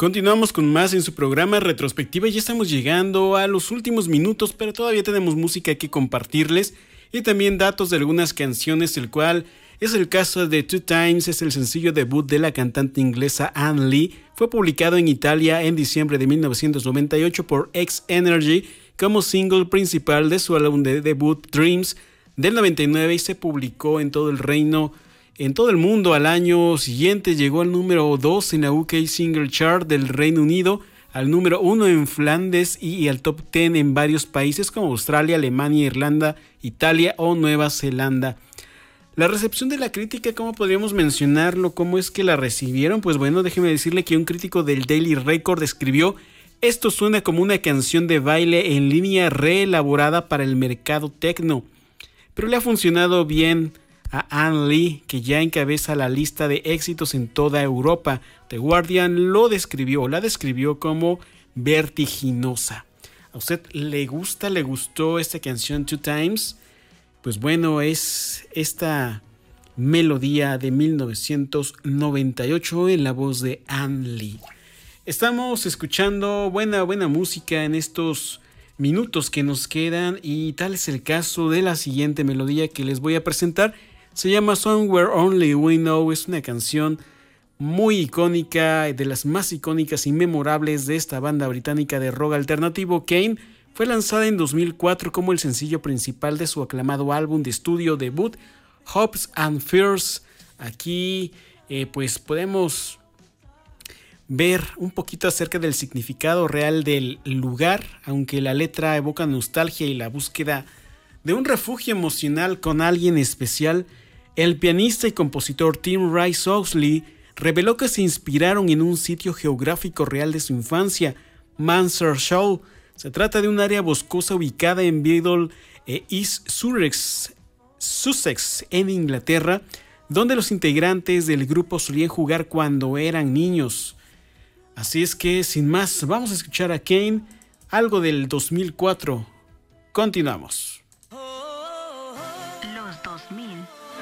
Continuamos con más en su programa Retrospectiva. Ya estamos llegando a los últimos minutos, pero todavía tenemos música que compartirles y también datos de algunas canciones, el cual es el caso de Two Times. Es el sencillo debut de la cantante inglesa Anne Lee. Fue publicado en Italia en diciembre de 1998 por X Energy como single principal de su álbum de debut Dreams del 99 y se publicó en todo el mundo. Al año siguiente llegó al número 2 en la UK Single Chart del Reino Unido, al número 1 en Flandes y al top 10 en varios países como Australia, Alemania, Irlanda, Italia o Nueva Zelanda. La recepción de la crítica, ¿cómo podríamos mencionarlo? ¿Cómo es que la recibieron? Pues bueno, déjeme decirle que un crítico del Daily Record escribió: esto suena como una canción de baile en línea reelaborada para el mercado techno, pero le ha funcionado bien a Anne Lee, que ya encabeza la lista de éxitos en toda Europa. The Guardian la describió como vertiginosa. ¿A usted le gustó esta canción Two Times? Pues bueno, es esta melodía de 1998 en la voz de Anne Lee. Estamos escuchando buena música en estos minutos que nos quedan y tal es el caso de la siguiente melodía que les voy a presentar. Se llama Somewhere Only We Know. Es una canción muy icónica, de las más icónicas y memorables de esta banda británica de rock alternativo, Keane. Fue lanzada en 2004 como el sencillo principal de su aclamado álbum de estudio debut, Hopes and Fears. Aquí pues podemos ver un poquito acerca del significado real del lugar, aunque la letra evoca nostalgia y la búsqueda de un refugio emocional con alguien especial. El pianista y compositor Tim Rice-Oxley reveló que se inspiraron en un sitio geográfico real de su infancia, Mansard Shoal. Se trata de un área boscosa ubicada en Biddle, East Sussex, en Inglaterra, donde los integrantes del grupo solían jugar cuando eran niños. Así es que, sin más, vamos a escuchar a Keane, algo del 2004. Continuamos.